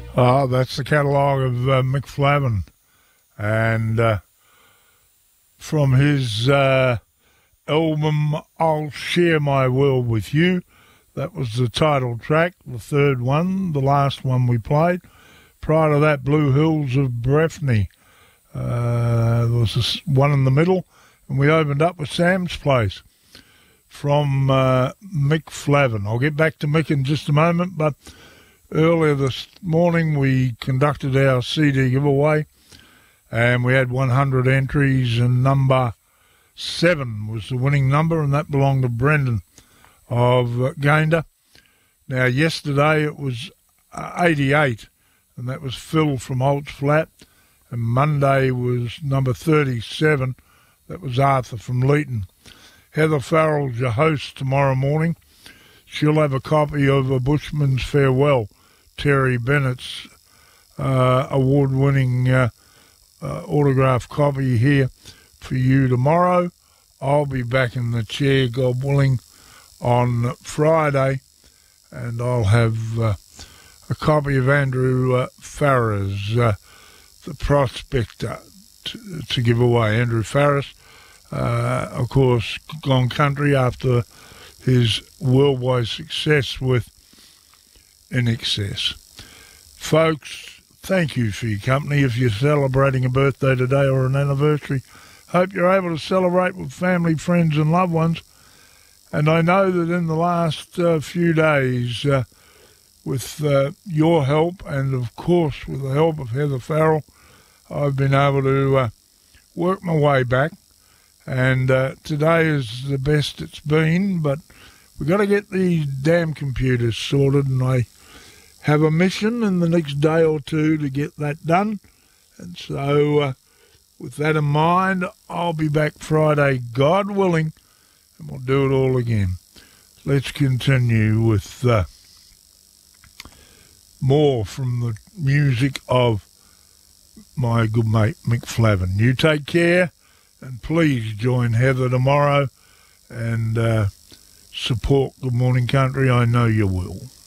That's the catalogue of Mick Flavin, and from his album I'll Share My World With You. That was the title track, the third one, the last one we played. Prior to that, Blue Hills of Breffni. There was this one in the middle, and we opened up with Sam's Place from Mick Flavin. I'll get back to Mick in just a moment, but earlier this morning we conducted our CD giveaway, and we had 100 entries, and number 7 was the winning number, and that belonged to Brendan of Gayndah. Now, yesterday it was 88, and that was Phil from Holt's Flat, and Monday was number 37, that was Arthur from Leeton. Heather Farrell's your host tomorrow morning. She'll have a copy of A Bushman's Farewell, Terry Bennett's award-winning autograph copy here for you tomorrow. I'll be back in the chair, God willing, on Friday, and I'll have a copy of Andrew Farrer's The Prospector to give away. Andrew Farris, of course, gone country after his worldwide success with In Excess. Folks, thank you for your company. If you're celebrating a birthday today or an anniversary, hope you're able to celebrate with family, friends and loved ones. And I know that in the last few days, with your help and, of course, with the help of Heather Farrell, I've been able to work my way back. And today is the best it's been, but we've got to get these damn computers sorted, and I have a mission in the next day or two to get that done. And so with that in mind, I'll be back Friday, God willing, and we'll do it all again. Let's continue with more from the music of my good mate Mick Flavin. You take care, and please join Heather tomorrow and support Good Morning Country. I know you will.